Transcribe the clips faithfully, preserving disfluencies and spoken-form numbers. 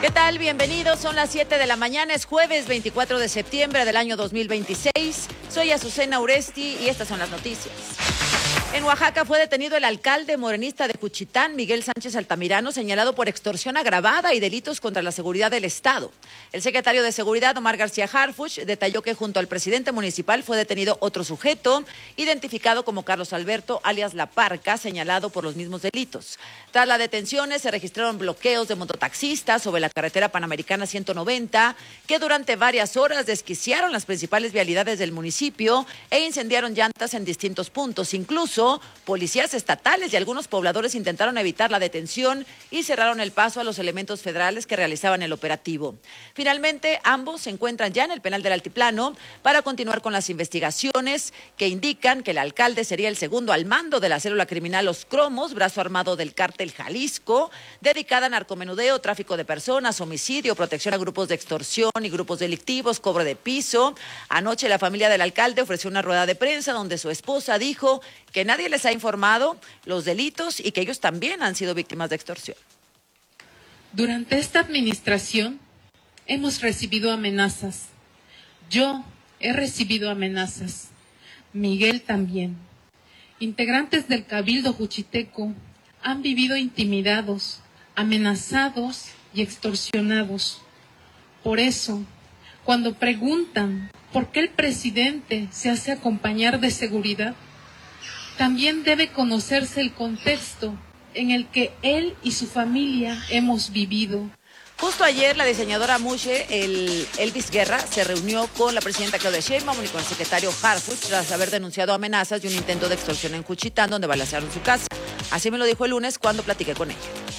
¿Qué tal? Bienvenidos, son las siete de la mañana, es jueves veinticuatro de septiembre del año dos mil veintiséis. Soy Azucena Uresti y estas son las noticias. En Oaxaca fue detenido el alcalde morenista de Juchitán, Miguel Sánchez Altamirano, señalado por extorsión agravada y delitos contra la seguridad del Estado. El secretario de Seguridad, Omar García Harfuch, detalló que junto al presidente municipal fue detenido otro sujeto, identificado como Carlos Alberto, alias La Parca, señalado por los mismos delitos. Tras las detenciones, se registraron bloqueos de mototaxistas sobre la carretera panamericana ciento noventa, que durante varias horas desquiciaron las principales vialidades del municipio e incendiaron llantas en distintos puntos. Incluso policías estatales y algunos pobladores intentaron evitar la detención y cerraron el paso a los elementos federales que realizaban el operativo. Finalmente, ambos se encuentran ya en el penal del Altiplano para continuar con las investigaciones que indican que el alcalde sería el segundo al mando de la célula criminal Los Cromos, brazo armado del cártel Jalisco, dedicada a narcomenudeo, tráfico de personas, homicidio, protección a grupos de extorsión y grupos delictivos, cobro de piso. Anoche la familia del alcalde ofreció una rueda de prensa donde su esposa dijo que nadie les ha informado los delitos y que ellos también han sido víctimas de extorsión. Durante esta administración hemos recibido amenazas. Yo he recibido amenazas. Miguel también. Integrantes del Cabildo Juchiteco han vivido intimidados, amenazados y extorsionados. Por eso, cuando preguntan por qué el presidente se hace acompañar de seguridad, también debe conocerse el contexto en el que él y su familia hemos vivido. Justo ayer, la diseñadora Mushe, el Elvis Guerra, se reunió con la presidenta Claudia Sheinbaum y con el secretario Harfuch tras haber denunciado amenazas de un intento de extorsión en Juchitán, donde balacearon su casa. Así me lo dijo el lunes cuando platiqué con ella.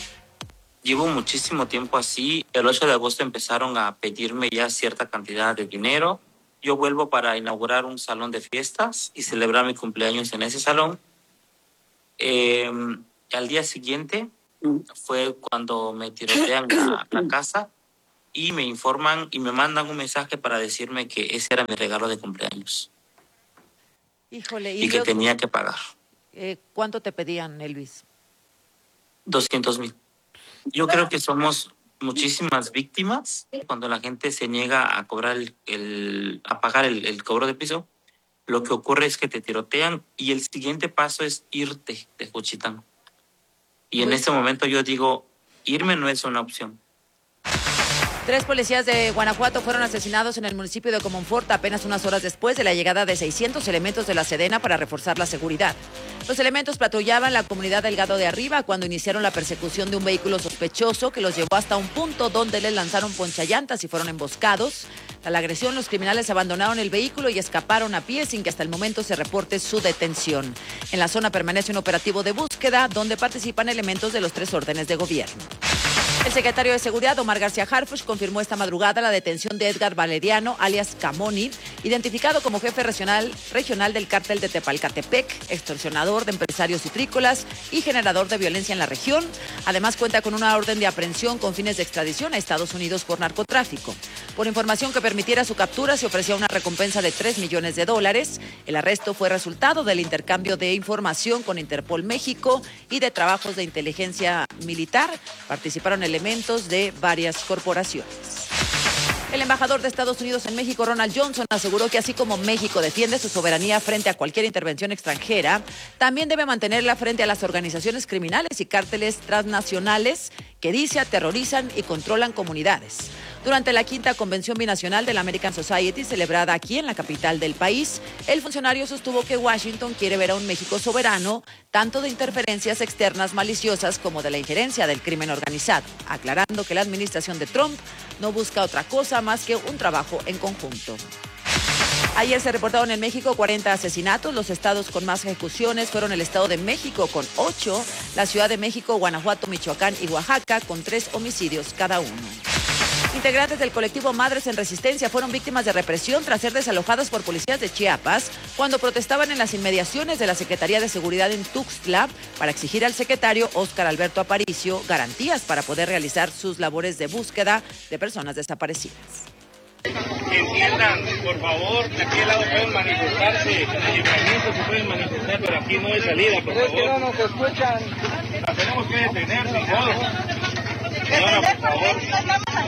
Llevo muchísimo tiempo así. El ocho de agosto empezaron a pedirme ya cierta cantidad de dinero. Yo vuelvo para inaugurar un salón de fiestas y celebrar mi cumpleaños en ese salón. Eh, al día siguiente fue cuando me tirotean la, la casa y me informan y me mandan un mensaje para decirme que ese era mi regalo de cumpleaños. Híjole, y, y que yo, tenía que pagar. Eh, ¿Cuánto te pedían, Elvis? doscientos mil. Yo creo que somos muchísimas víctimas cuando la gente se niega a cobrar el, el a pagar el, el cobro de piso. Lo que ocurre es que te tirotean y el siguiente paso es irte de Juchitán. Y en este momento yo digo, irme no es una opción. Tres policías de Guanajuato fueron asesinados en el municipio de Comonfort apenas unas horas después de la llegada de seiscientos elementos de la Sedena para reforzar la seguridad. Los elementos patrullaban la comunidad Delgado de Arriba cuando iniciaron la persecución de un vehículo sospechoso que los llevó hasta un punto donde les lanzaron ponchallantas y fueron emboscados. Tras la agresión, los criminales abandonaron el vehículo y escaparon a pie sin que hasta el momento se reporte su detención. En la zona permanece un operativo de búsqueda donde participan elementos de los tres órdenes de gobierno. El secretario de Seguridad, Omar García Harfuch, confirmó esta madrugada la detención de Edgar Valeriano, alias Camoni, identificado como jefe regional, regional del cártel de Tepalcatepec, extorsionador de empresarios citrícolas y generador de violencia en la región. Además, cuenta con una orden de aprehensión con fines de extradición a Estados Unidos por narcotráfico. Por información que permitiera su captura, se ofrecía una recompensa de tres millones de dólares. El arresto fue resultado del intercambio de información con Interpol México y de trabajos de inteligencia militar. Participaron elementos de varias corporaciones. El embajador de Estados Unidos en México, Ronald Johnson, aseguró que así como México defiende su soberanía frente a cualquier intervención extranjera, también debe mantenerla frente a las organizaciones criminales y cárteles transnacionales que dice aterrorizan y controlan comunidades. Durante la quinta convención binacional de la American Society, celebrada aquí en la capital del país, el funcionario sostuvo que Washington quiere ver a un México soberano, tanto de interferencias externas maliciosas como de la injerencia del crimen organizado, aclarando que la administración de Trump no busca otra cosa más que un trabajo en conjunto. Ayer se reportaron en México cuarenta asesinatos. Los estados con más ejecuciones fueron el Estado de México con ocho, la Ciudad de México, Guanajuato, Michoacán y Oaxaca con tres homicidios cada uno. Integrantes del colectivo Madres en Resistencia fueron víctimas de represión tras ser desalojadas por policías de Chiapas cuando protestaban en las inmediaciones de la Secretaría de Seguridad en Tuxtla para exigir al secretario Óscar Alberto Aparicio garantías para poder realizar sus labores de búsqueda de personas desaparecidas. Entiendan, por favor, que aquí al lado pueden manifestarse, en el libramiento se pueden manifestar, pero aquí no hay salida, por favor. Es que no nos escuchan. La tenemos que detener, sin modo. Señora, por favor.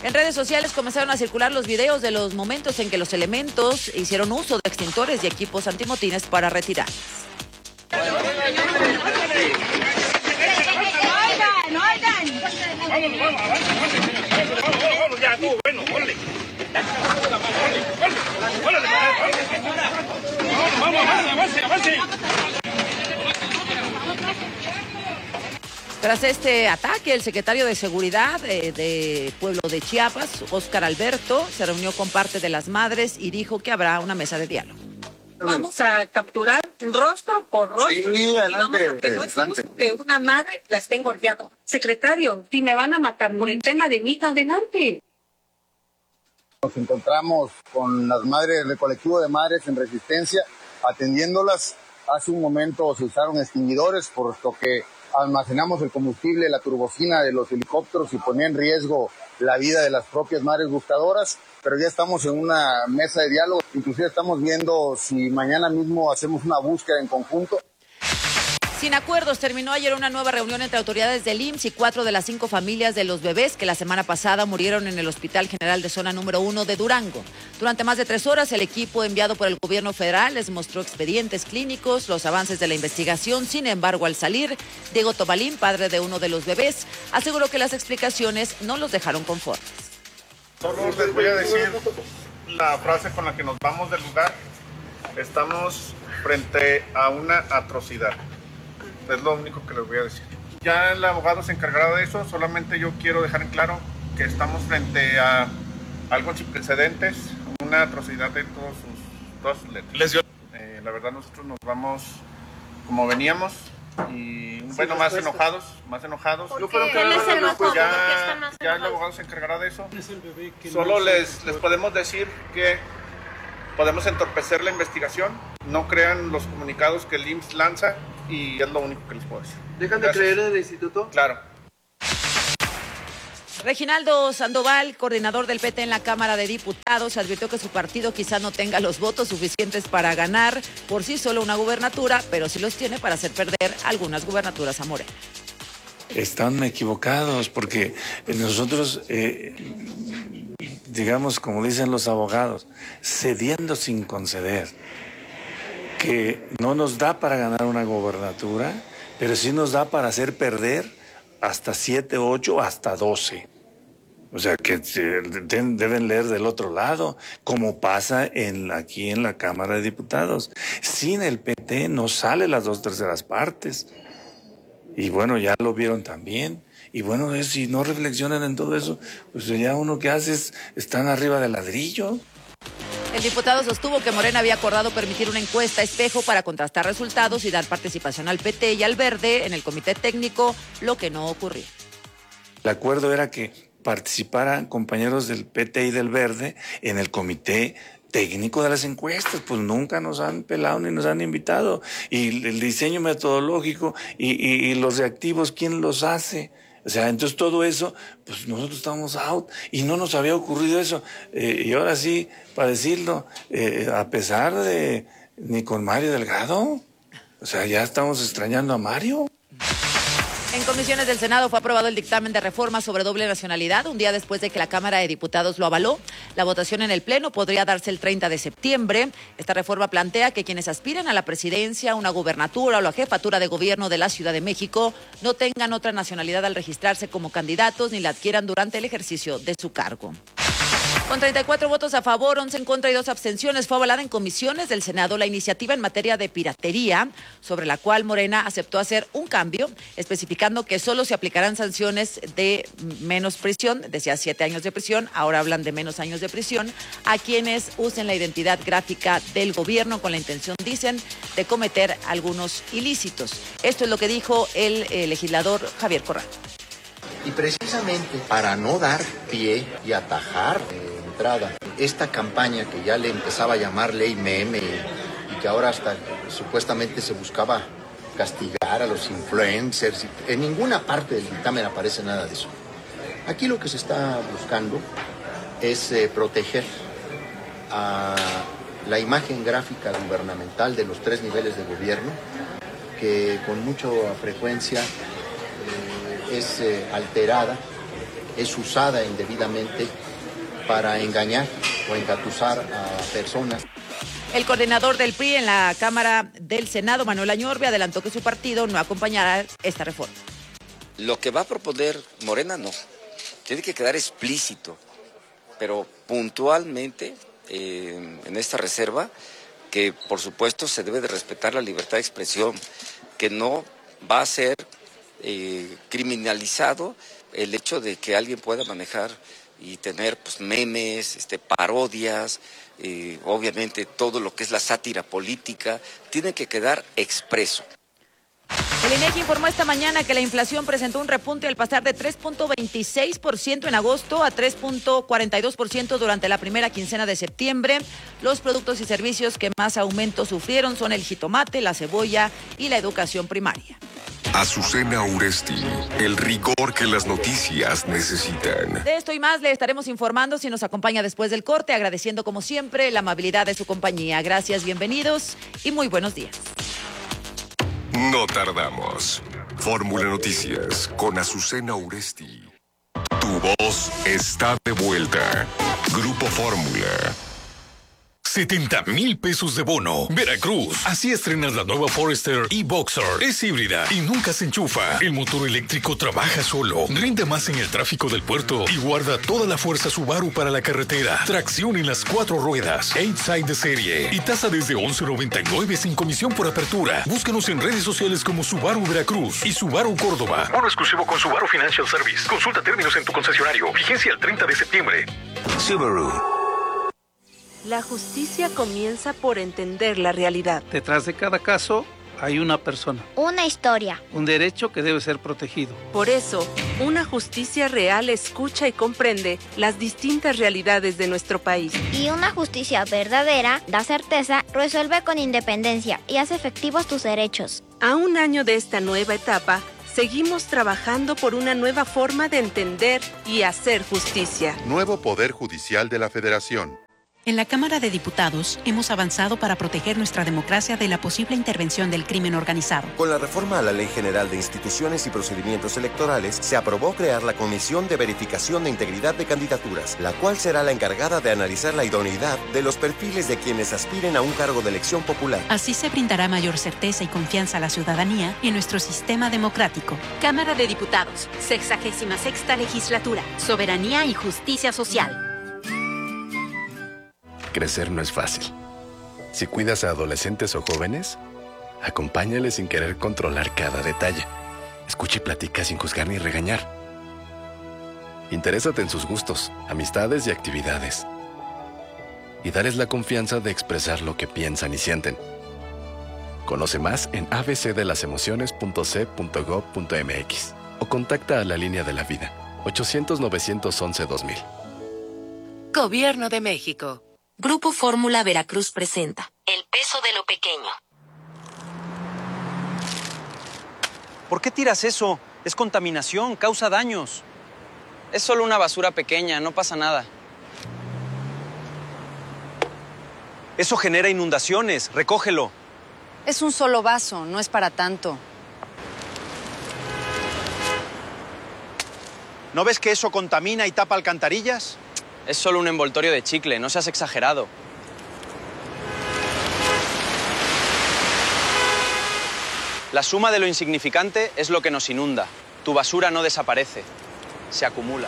En redes sociales comenzaron a circular los videos de los momentos en que los elementos hicieron uso de extintores y equipos antimotines para retirar. Oigan, oigan. Vámonos, vamos, avance, avance. Vamos, vamos, vamos, ya, tú, bueno, órale. Órale, vamos, vamos, avance, avance, avance. Tras este ataque, el secretario de Seguridad de, de Pueblo de Chiapas, Óscar Alberto, se reunió con parte de las madres y dijo que habrá una mesa de diálogo. Vamos a capturar rostro por rostro. Sí, adelante, y vamos a adelante. que una madre la estén golpeando. Secretario, si me van a matar por el tema de mi hija, adelante. Nos encontramos con las madres del colectivo de madres en resistencia, atendiéndolas. Hace un momento se usaron extinguidores, puesto que almacenamos el combustible, la turbocina de los helicópteros y ponía en riesgo la vida de las propias madres buscadoras, pero ya estamos en una mesa de diálogo, inclusive estamos viendo si mañana mismo hacemos una búsqueda en conjunto. Sin acuerdos, terminó ayer una nueva reunión entre autoridades del I M S S y cuatro de las cinco familias de los bebés que la semana pasada murieron en el Hospital General de Zona Número uno de Durango. Durante más de tres horas, el equipo enviado por el gobierno federal les mostró expedientes clínicos, los avances de la investigación. Sin embargo, al salir, Diego Tobalín, padre de uno de los bebés, aseguró que las explicaciones no los dejaron conformes. Solo les voy a decir la frase con la que nos vamos del lugar. Estamos frente a una atrocidad. Es lo único que les voy a decir. Ya el abogado se encargará de eso, solamente yo quiero dejar en claro que estamos frente a algo sin precedentes, una atrocidad de todos sus, todas sus letras. Eh, la verdad nosotros nos vamos como veníamos y bueno, más enojados, más enojados. Ya, ya el abogado se encargará de eso. Solo les, les podemos decir que podemos entorpecer la investigación, no crean los comunicados que el I M S S lanza y es lo único que les puedo decir. ¿Dejan de Gracias. creer en el instituto? Claro. Reginaldo Sandoval, coordinador del P T en la Cámara de Diputados, advirtió que su partido quizá no tenga los votos suficientes para ganar por sí solo una gubernatura, pero sí los tiene para hacer perder algunas gubernaturas a Morena. Están equivocados porque nosotros, eh, digamos, como dicen los abogados, cediendo sin conceder, que no nos da para ganar una gobernatura, pero sí nos da para hacer perder hasta siete, ocho, hasta doce. O sea, que deben leer del otro lado, como pasa en, aquí en la Cámara de Diputados. Sin el P T no sale las dos terceras partes. Y bueno, ya lo vieron también. Y bueno, es, si no reflexionan en todo eso, pues ya uno que hace es, están arriba del ladrillo. El diputado sostuvo que Morena había acordado permitir una encuesta espejo para contrastar resultados y dar participación al P T y al Verde en el comité técnico, lo que no ocurrió. El acuerdo era que participaran compañeros del P T y del Verde en el comité técnico de las encuestas, pues nunca nos han pelado ni nos han invitado. Y el diseño metodológico y, y, y los reactivos, ¿quién los hace? O sea, entonces todo eso, pues nosotros estamos out y no nos había ocurrido eso. Eh, y ahora sí, para decirlo, eh, a pesar de ni con Mario Delgado, o sea, ya estamos extrañando a Mario. En comisiones del Senado fue aprobado el dictamen de reforma sobre doble nacionalidad, un día después de que la Cámara de Diputados lo avaló. La votación en el Pleno podría darse el treinta de septiembre. Esta reforma plantea que quienes aspiren a la presidencia, una gubernatura o la jefatura de gobierno de la Ciudad de México no tengan otra nacionalidad al registrarse como candidatos ni la adquieran durante el ejercicio de su cargo. Con treinta y cuatro votos a favor, once en contra y dos abstenciones, fue avalada en comisiones del Senado la iniciativa en materia de piratería, sobre la cual Morena aceptó hacer un cambio, especificando que solo se aplicarán sanciones de menos prisión, decía siete años de prisión, ahora hablan de menos años de prisión, a quienes usen la identidad gráfica del gobierno con la intención, dicen, de cometer algunos ilícitos. Esto es lo que dijo el eh, legislador Javier Corral. Y precisamente para no dar pie y atajar de entrada esta campaña que ya le empezaba a llamar ley meme y, y que ahora hasta supuestamente se buscaba castigar a los influencers, en ninguna parte del dictamen aparece nada de eso. Aquí lo que se está buscando es eh, proteger a la imagen gráfica gubernamental de los tres niveles de gobierno, que con mucha frecuencia es eh, alterada es usada indebidamente para engañar o engatusar a personas. El coordinador del P R I en la Cámara del Senado, Manuel Añorbe, adelantó que su partido no acompañará esta reforma. Lo que va a proponer Morena no, tiene que quedar explícito, pero puntualmente eh, en esta reserva, que por supuesto se debe de respetar la libertad de expresión, que no va a ser eh, criminalizado el hecho de que alguien pueda manejar y tener pues memes, este, parodias, eh, obviamente todo lo que es la sátira política, tiene que quedar expreso. El INEGI informó esta mañana que la inflación presentó un repunte al pasar de tres punto veintiséis por ciento en agosto a tres punto cuarenta y dos por ciento durante la primera quincena de septiembre. Los productos y servicios que más aumento sufrieron son el jitomate, la cebolla y la educación primaria. Azucena Uresti, el rigor que las noticias necesitan. De esto y más le estaremos informando si nos acompaña después del corte, agradeciendo como siempre la amabilidad de su compañía. Gracias, bienvenidos y muy buenos días. No tardamos. Fórmula Noticias con Azucena Uresti. Tu voz está de vuelta. Grupo Fórmula. setenta mil pesos de bono. Veracruz. Así estrenas la nueva Forester e-Boxer. Es híbrida y nunca se enchufa. El motor eléctrico trabaja solo. Rinde más en el tráfico del puerto y guarda toda la fuerza Subaru para la carretera. Tracción en las cuatro ruedas. eight side de serie. Y tasa desde once noventa y nueve sin comisión por apertura. Búscanos en redes sociales como Subaru Veracruz y Subaru Córdoba. Bono exclusivo con Subaru Financial Service. Consulta términos en tu concesionario. Vigencia el treinta de septiembre. Subaru. La justicia comienza por entender la realidad. Detrás de cada caso hay una persona. Una historia. Un derecho que debe ser protegido. Por eso, una justicia real escucha y comprende las distintas realidades de nuestro país. Y una justicia verdadera da certeza, resuelve con independencia y hace efectivos tus derechos. A un año de esta nueva etapa, seguimos trabajando por una nueva forma de entender y hacer justicia. Nuevo Poder Judicial de la Federación. En la Cámara de Diputados hemos avanzado para proteger nuestra democracia de la posible intervención del crimen organizado. Con la reforma a la Ley General de Instituciones y Procedimientos Electorales, se aprobó crear la Comisión de Verificación de Integridad de Candidaturas, la cual será la encargada de analizar la idoneidad de los perfiles de quienes aspiren a un cargo de elección popular. Así se brindará mayor certeza y confianza a la ciudadanía en nuestro sistema democrático. Cámara de Diputados, sexagésima sexta legislatura, soberanía y justicia social. Crecer no es fácil. Si cuidas a adolescentes o jóvenes, acompáñales sin querer controlar cada detalle. Escucha y platica sin juzgar ni regañar. Interésate en sus gustos, amistades y actividades. Y dales la confianza de expresar lo que piensan y sienten. Conoce más en a b c de las emociones punto c punto gob punto m x o contacta a la Línea de la Vida, ochocientos, novecientos once, dos mil. Gobierno de México. Grupo Fórmula Veracruz presenta El peso de lo pequeño. ¿Por qué tiras eso? Es contaminación, causa daños. Es solo una basura pequeña, no pasa nada. Eso genera inundaciones, recógelo. Es un solo vaso, no es para tanto. ¿No ves que eso contamina y tapa alcantarillas? Es solo un envoltorio de chicle, no seas exagerado. La suma de lo insignificante es lo que nos inunda. Tu basura no desaparece, se acumula.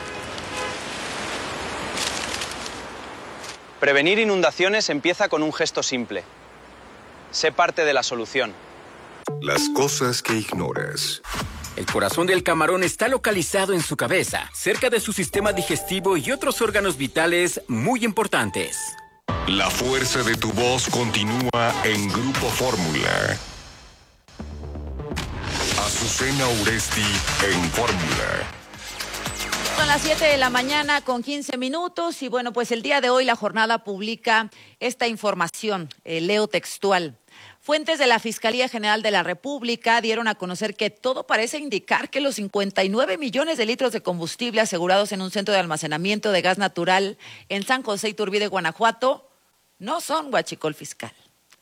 Prevenir inundaciones empieza con un gesto simple. Sé parte de la solución. Las cosas que ignoras. El corazón del camarón está localizado en su cabeza, cerca de su sistema digestivo y otros órganos vitales muy importantes. La fuerza de tu voz continúa en Grupo Fórmula. Azucena Uresti en Fórmula. Son las siete de la mañana con quince minutos y bueno, pues el día de hoy la jornada publica esta información, eh, leo textual. Fuentes de la Fiscalía General de la República dieron a conocer que todo parece indicar que los cincuenta y nueve millones de litros de combustible asegurados en un centro de almacenamiento de gas natural en San José Iturbide, Guanajuato, no son huachicol fiscal.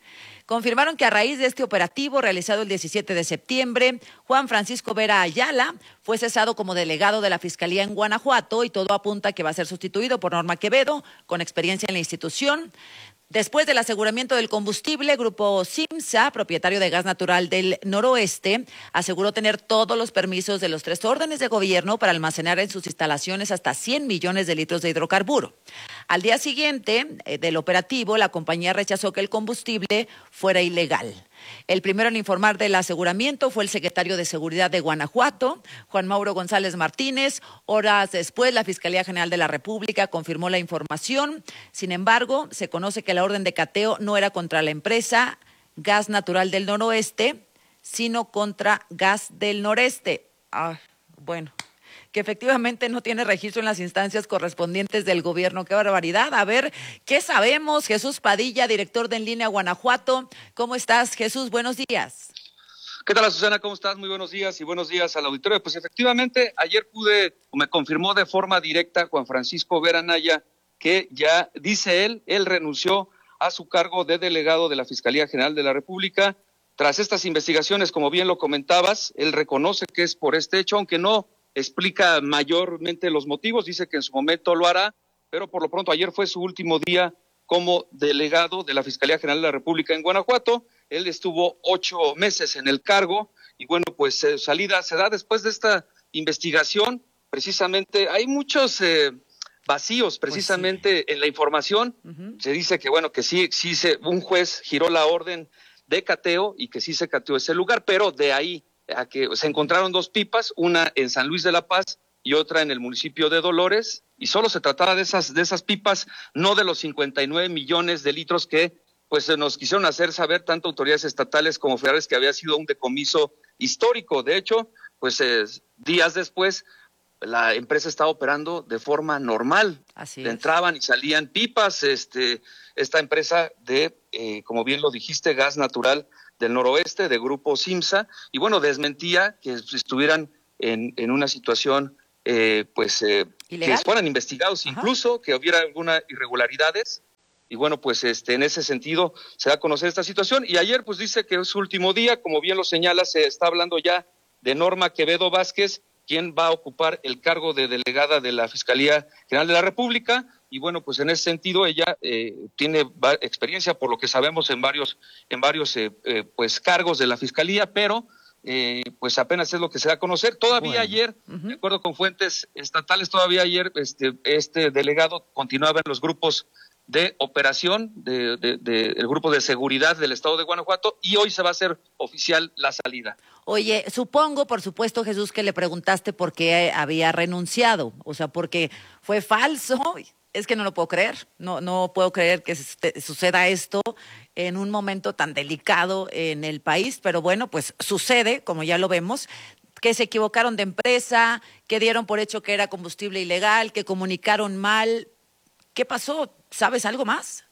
confirmaron que a raíz de este operativo realizado el diecisiete de septiembre, Juan Francisco Vera Ayala fue cesado como delegado de la Fiscalía en Guanajuato y todo apunta a que va a ser sustituido por Norma Quevedo, con experiencia en la institución. Después del aseguramiento del combustible, Grupo Simsa, propietario de Gas Natural del Noroeste, aseguró tener todos los permisos de los tres órdenes de gobierno para almacenar en sus instalaciones hasta cien millones de litros de hidrocarburo. Al día siguiente eh, del operativo, la compañía rechazó que el combustible fuera ilegal. El primero en informar del aseguramiento fue el secretario de Seguridad de Guanajuato, Juan Mauro González Martínez. Horas después, la Fiscalía General de la República confirmó la información. Sin embargo, se conoce que la orden de cateo no era contra la empresa Gas Natural del Noroeste, sino contra Gas del Noreste. Ah, bueno, que efectivamente no tiene registro en las instancias correspondientes del gobierno. ¡Qué barbaridad! A ver, ¿qué sabemos? Jesús Padilla, director de En Línea Guanajuato. ¿Cómo estás, Jesús? Buenos días. ¿Qué tal, Susana? ¿Cómo estás? Muy buenos días y buenos días al auditorio. Pues efectivamente, ayer pude, o me confirmó de forma directa Juan Francisco Vera Anaya, que ya, dice él, él renunció a su cargo de delegado de la Fiscalía General de la República. Tras estas investigaciones, como bien lo comentabas, él reconoce que es por este hecho, aunque no explica mayormente los motivos, dice que en su momento lo hará, pero por lo pronto ayer fue su último día como delegado de la Fiscalía General de la República en Guanajuato. Él estuvo ocho meses en el cargo y bueno, pues su eh, salida se da después de esta investigación. Precisamente hay muchos eh, vacíos precisamente pues sí. en la información. Uh-huh. Se dice que bueno, que sí, sí se, un juez giró la orden de cateo y que sí se cateó ese lugar, pero de ahí a que se encontraron dos pipas, una en San Luis de la Paz y otra en el municipio de Dolores, y solo se trataba de esas de esas pipas, no de los cincuenta y nueve millones de litros que pues nos quisieron hacer saber tanto autoridades estatales como federales que había sido un decomiso histórico. De hecho, pues eh, días después la empresa estaba operando de forma normal. Así es. Entraban y salían pipas, este esta empresa de, eh, como bien lo dijiste, Gas Natural del Noroeste, de Grupo Simsa, y bueno, desmentía que estuvieran en, en una situación, eh, pues, eh, que fueran investigados, Ajá. incluso que hubiera algunas irregularidades, y bueno, pues, este, en ese sentido, se da a conocer esta situación, y ayer, pues, dice que es su último día, como bien lo señala, se está hablando ya de Norma Quevedo Vázquez, quien va a ocupar el cargo de delegada de la Fiscalía General de la República. Y bueno, pues en ese sentido ella eh, tiene experiencia, por lo que sabemos, en varios, en varios eh, eh, pues cargos de la Fiscalía, pero eh, pues apenas es lo que se da a conocer. Todavía bueno. ayer, uh-huh. de acuerdo con fuentes estatales, todavía ayer este, este delegado continuaba en los grupos de operación del de, de, de, grupo de seguridad del estado de Guanajuato, y hoy se va a hacer oficial la salida. Oye, supongo, por supuesto, Jesús, que le preguntaste por qué había renunciado, o sea, porque fue falso. Es que no lo puedo creer, no, no puedo creer que suceda esto en un momento tan delicado en el país, pero bueno, pues sucede, como ya lo vemos, que se equivocaron de empresa, que dieron por hecho que era combustible ilegal, que comunicaron mal. ¿Qué pasó? ¿Sabes algo más?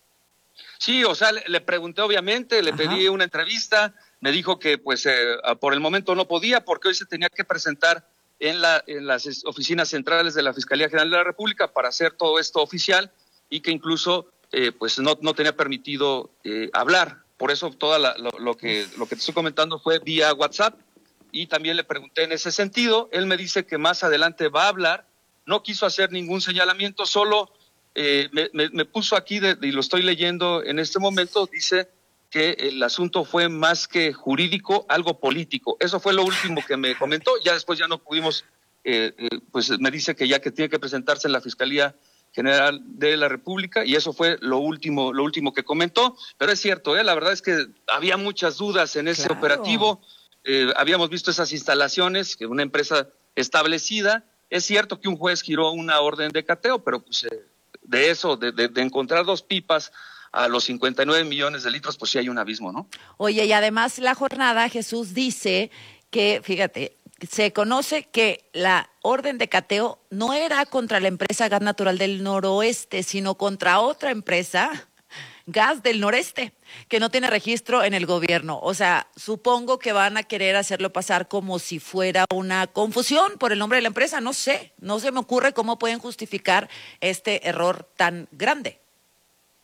Sí, o sea, le, le pregunté obviamente, le Ajá. pedí una entrevista, me dijo que pues eh, por el momento no podía porque hoy se tenía que presentar en, la, en las oficinas centrales de la Fiscalía General de la República para hacer todo esto oficial, y que incluso eh, pues no, no tenía permitido eh, hablar. Por eso todo lo, lo, que, lo que te estoy comentando fue vía WhatsApp, y también le pregunté en ese sentido. Él me dice que más adelante va a hablar, no quiso hacer ningún señalamiento, solo eh, me, me, me puso aquí, de, y lo estoy leyendo en este momento, dice que el asunto fue más que jurídico, algo político. Eso fue lo último que me comentó. Ya después ya no pudimos, eh, eh, pues me dice que ya que tiene que presentarse en la Fiscalía General de la República, y eso fue lo último, lo último que comentó. Pero es cierto, ¿eh? La verdad es que había muchas dudas en ese claro. operativo. Eh, habíamos visto esas instalaciones, que una empresa establecida. Es cierto que un juez giró una orden de cateo, pero pues eh, de eso, de, de, de encontrar dos pipas a los cincuenta y nueve millones de litros, pues sí hay un abismo, ¿no? Oye, y además la jornada, Jesús, dice que, fíjate, se conoce que la orden de cateo no era contra la empresa Gas Natural del Noroeste, sino contra otra empresa, Gas del Noreste, que no tiene registro en el gobierno. O sea, supongo que van a querer hacerlo pasar como si fuera una confusión por el nombre de la empresa. No sé, no se me ocurre cómo pueden justificar este error tan grande.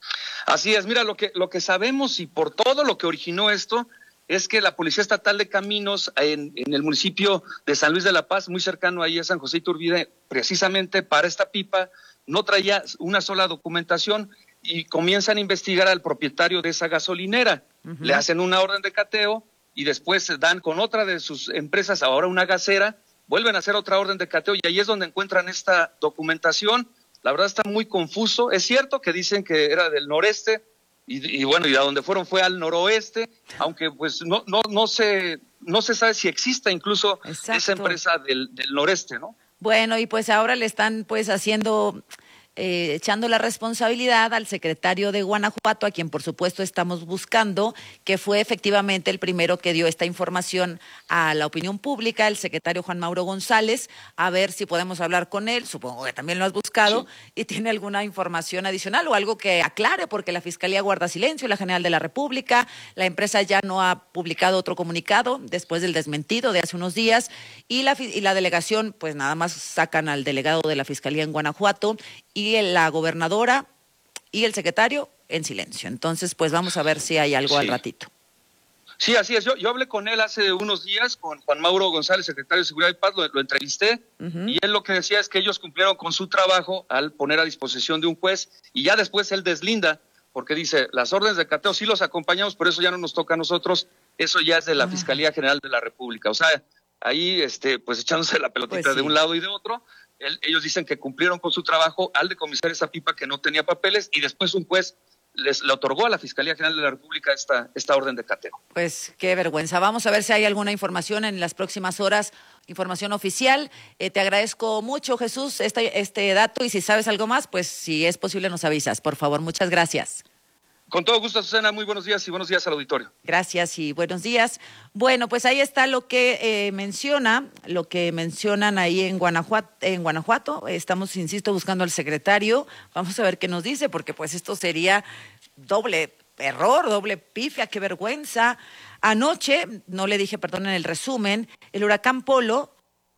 Así es, mira, lo que, lo que sabemos y por todo lo que originó esto es que la Policía Estatal de Caminos en, en el municipio de San Luis de la Paz, muy cercano ahí a San José Iturbide, precisamente para esta pipa, no traía una sola documentación y comienzan a investigar al propietario de esa gasolinera. Uh-huh. Le hacen una orden de cateo y después se dan con otra de sus empresas, ahora una gasera, vuelven a hacer otra orden de cateo y ahí es donde encuentran esta documentación. La verdad está muy confuso. Es cierto que dicen que era del noreste y, y bueno, y a donde fueron fue al noroeste, aunque pues no no no se no se sabe si exista incluso Exacto. esa empresa del, del noreste, ¿no? Bueno, y pues ahora le están pues haciendo eh, echando la responsabilidad al secretario de Guanajuato, a quien por supuesto estamos buscando, que fue efectivamente el primero que dio esta información a la opinión pública, el secretario Juan Mauro González, a ver si podemos hablar con él, supongo que también lo has buscado, sí. y tiene alguna información adicional o algo que aclare, porque la Fiscalía guarda silencio, la General de la República, la empresa ya no ha publicado otro comunicado después del desmentido de hace unos días, y la, y la delegación, pues nada más sacan al delegado de la Fiscalía en Guanajuato, y la gobernadora y el secretario en silencio. Entonces, pues vamos a ver si hay algo sí. al ratito. Sí, así es. Yo, yo hablé con él hace unos días, con Juan Mauro González, secretario de Seguridad y Paz, lo, lo entrevisté, uh-huh. y él lo que decía es que ellos cumplieron con su trabajo al poner a disposición de un juez, y ya después él deslinda, porque dice, las órdenes de cateo sí los acompañamos, pero eso ya no nos toca a nosotros, eso ya es de la uh-huh. Fiscalía General de la República. O sea, ahí, este, pues echándose la pelotita pues sí. de un lado y de otro. El, ellos dicen que cumplieron con su trabajo al decomisar esa pipa que no tenía papeles y después un juez les le otorgó a la Fiscalía General de la República esta, esta orden de cateo. Pues qué vergüenza. Vamos a ver si hay alguna información en las próximas horas, información oficial. Eh, te agradezco mucho, Jesús, este, este dato, y si sabes algo más, pues si es posible nos avisas, por favor. Muchas gracias. Con todo gusto, Susana, muy buenos días y buenos días al auditorio. Gracias y buenos días. Bueno, pues ahí está lo que eh, menciona, lo que mencionan ahí en Guanajuato, en Guanajuato. Estamos, insisto, buscando al secretario. Vamos a ver qué nos dice, porque pues esto sería doble error, doble pifia, qué vergüenza. Anoche, no le dije, perdón, en el resumen, el huracán Polo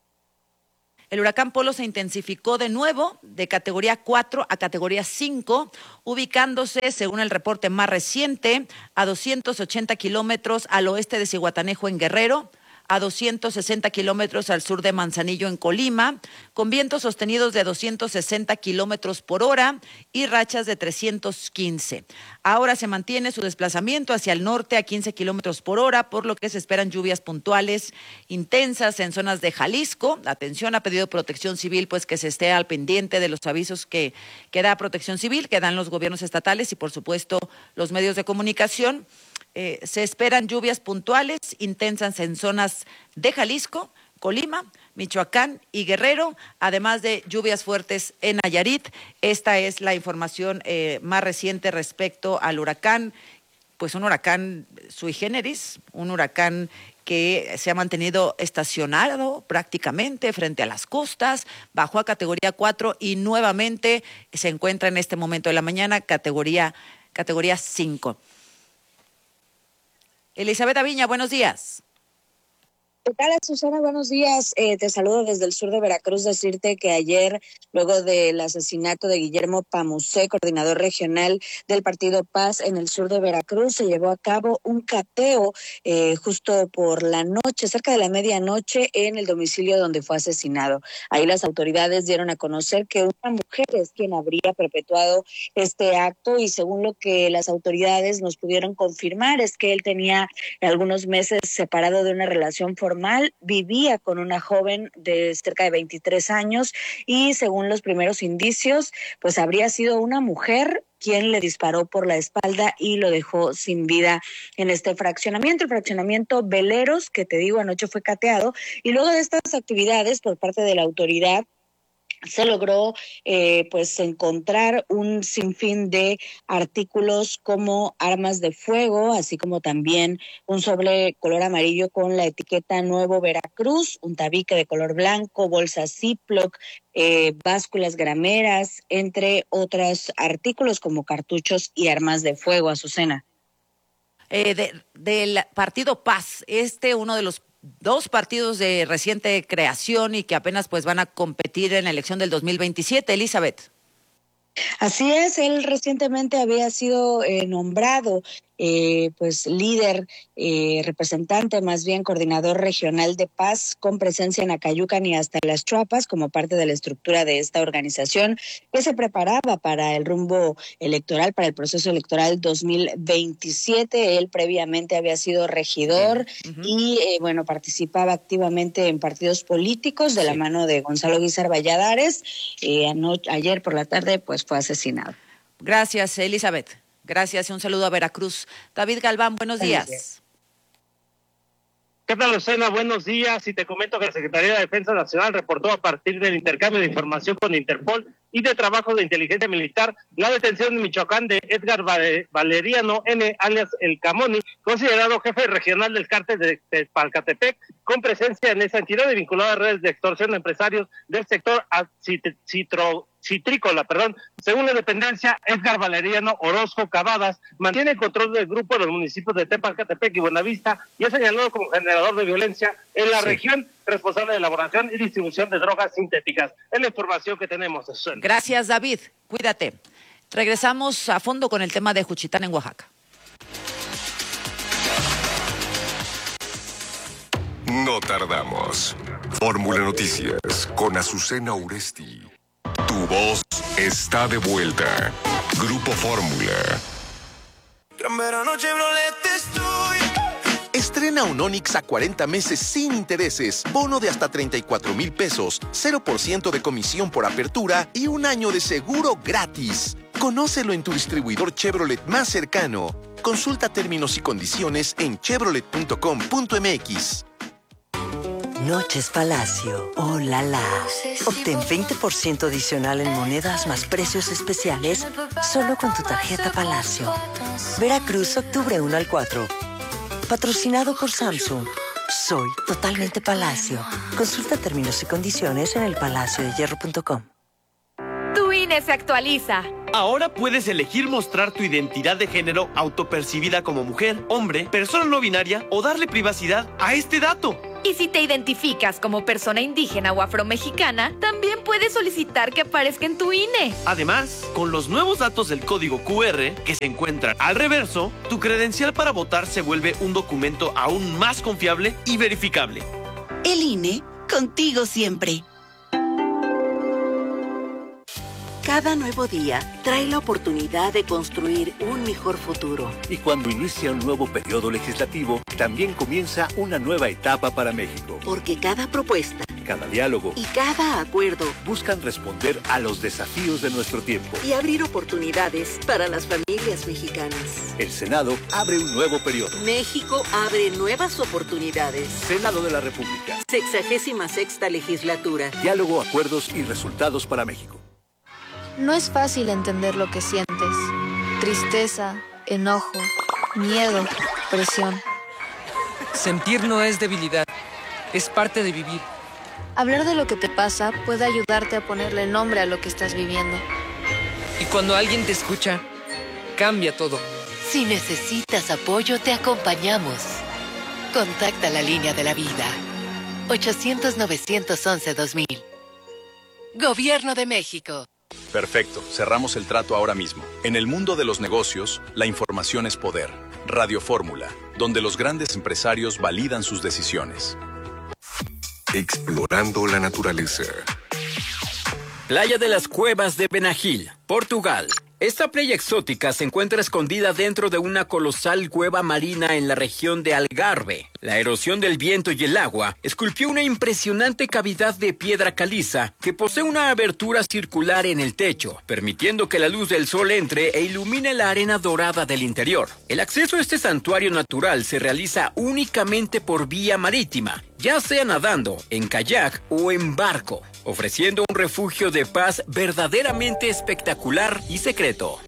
El huracán Polo se intensificó de nuevo de categoría cuatro a categoría cinco, ubicándose, según el reporte más reciente, a doscientos ochenta kilómetros al oeste de Zihuatanejo en Guerrero, a doscientos sesenta kilómetros al sur de Manzanillo en Colima, con vientos sostenidos de doscientos sesenta kilómetros por hora y rachas de trescientos quince. Ahora se mantiene su desplazamiento hacia el norte a quince kilómetros por hora, por lo que se esperan lluvias puntuales intensas en zonas de Jalisco. Atención, ha pedido Protección Civil pues que se esté al pendiente de los avisos que, que da Protección Civil, que dan los gobiernos estatales y por supuesto los medios de comunicación. Eh, se esperan lluvias puntuales intensas en zonas de Jalisco, Colima, Michoacán y Guerrero, además de lluvias fuertes en Nayarit. Esta es la información eh, más reciente respecto al huracán, pues un huracán sui generis, un huracán que se ha mantenido estacionado prácticamente frente a las costas, bajó a categoría cuatro y nuevamente se encuentra en este momento de la mañana categoría, categoría cinco. Elizabeth Aviña, buenos días. ¿Qué tal, Susana? Buenos días. Eh, te saludo desde el sur de Veracruz. Decirte que ayer, luego del asesinato de Guillermo Pamusé, coordinador regional del Partido Paz en el sur de Veracruz, se llevó a cabo un cateo eh, justo por la noche, cerca de la medianoche, en el domicilio donde fue asesinado. Ahí las autoridades dieron a conocer que una mujer es quien habría perpetuado este acto y según lo que las autoridades nos pudieron confirmar es que él tenía algunos meses separado de una relación formal. Vivía con una joven de cerca de veintitrés años y según los primeros indicios, pues habría sido una mujer quien le disparó por la espalda y lo dejó sin vida en este fraccionamiento, el fraccionamiento Veleros, que te digo anoche fue cateado, y luego de estas actividades por parte de la autoridad se logró eh, pues encontrar un sinfín de artículos como armas de fuego, así como también un sobre color amarillo con la etiqueta Nuevo Veracruz, un tabique de color blanco, bolsas Ziploc, eh, básculas grameras, entre otros artículos como cartuchos y armas de fuego. Azucena. Eh, de, del Partido Paz, este uno de los dos partidos de reciente creación y que apenas pues van a competir en la elección del dos mil veintisiete, Elizabeth. Así es, él recientemente había sido eh, nombrado eh, pues líder, eh, representante, más bien coordinador regional de paz, con presencia en Acayucan y hasta Las Chuapas, como parte de la estructura de esta organización que se preparaba para el rumbo electoral, para el proceso electoral dos mil veintisiete. Él previamente había sido regidor uh-huh. y eh, bueno, participaba activamente en partidos políticos de sí. la mano de Gonzalo Guízar Valladares. Eh, ano- ayer por la tarde pues fue asesinado. Gracias, Elizabeth. Gracias y un saludo a Veracruz. David Galván, buenos días. Gracias. ¿Qué tal, Lucena? Buenos días. Y te comento que la Secretaría de Defensa Nacional reportó a partir del intercambio de información con Interpol y de trabajo de inteligencia militar la detención en Michoacán de Edgar Valeriano N., alias El Camoni, considerado jefe regional del cártel de Tepalcatepec, con presencia en esa entidad y vinculado a redes de extorsión de empresarios del sector citro, citrícola. Perdón. Según la dependencia, Edgar Valeriano Orozco Cavadas mantiene el control del grupo de los municipios de Tepalcatepec y Buenavista y es señalado como generador de violencia en la sí. región, responsable de elaboración y distribución de drogas sintéticas. Es la información que tenemos. Gracias, David. Cuídate. Regresamos a fondo con el tema de Juchitán en Oaxaca. No tardamos. Fórmula Noticias con Azucena Uresti. Tu voz está de vuelta. Grupo Fórmula. Gran verano Chevrolet estoy. Estrena un Onix a cuarenta meses sin intereses, bono de hasta treinta y cuatro mil pesos, cero por ciento de comisión por apertura y un año de seguro gratis. Conócelo en tu distribuidor Chevrolet más cercano. Consulta términos y condiciones en chevrolet punto com punto m x. Noches Palacio. ¡Oh, la, la! Obtén veinte por ciento adicional en monedas más precios especiales solo con tu tarjeta Palacio. Veracruz, octubre uno al cuatro. Patrocinado por Samsung. Soy totalmente Palacio. Consulta términos y condiciones en el palacio de hierro punto com. Tu I N E se actualiza. Ahora puedes elegir mostrar tu identidad de género autopercibida como mujer, hombre, persona no binaria o darle privacidad a este dato. Y si te identificas como persona indígena o afromexicana, también puedes solicitar que aparezca en tu I N E. Además, con los nuevos datos del código Q R que se encuentran al reverso, tu credencial para votar se vuelve un documento aún más confiable y verificable. El I N E, contigo siempre. Cada nuevo día trae la oportunidad de construir un mejor futuro. Y cuando inicia un nuevo periodo legislativo, también comienza una nueva etapa para México. Porque cada propuesta, cada diálogo y cada acuerdo buscan responder a los desafíos de nuestro tiempo y abrir oportunidades para las familias mexicanas. El Senado abre un nuevo periodo. México abre nuevas oportunidades. Senado de la República. Sexagésima sexta legislatura. Diálogo, acuerdos y resultados para México. No es fácil entender lo que sientes. Tristeza, enojo, miedo, presión. Sentir no es debilidad, es parte de vivir. Hablar de lo que te pasa puede ayudarte a ponerle nombre a lo que estás viviendo. Y cuando alguien te escucha, cambia todo. Si necesitas apoyo, te acompañamos. Contacta la línea de la vida. ochocientos, novecientos once, dos mil. Gobierno de México. Perfecto, cerramos el trato ahora mismo. En el mundo de los negocios, la información es poder. Radio Fórmula, donde los grandes empresarios validan sus decisiones. Explorando la naturaleza. Playa de las Cuevas de Benagil, Portugal. Esta playa exótica se encuentra escondida dentro de una colosal cueva marina en la región de Algarve. La erosión del viento y el agua esculpió una impresionante cavidad de piedra caliza que posee una abertura circular en el techo, permitiendo que la luz del sol entre e ilumine la arena dorada del interior. El acceso a este santuario natural se realiza únicamente por vía marítima, ya sea nadando, en kayak o en barco, ofreciendo un refugio de paz verdaderamente espectacular y secreto.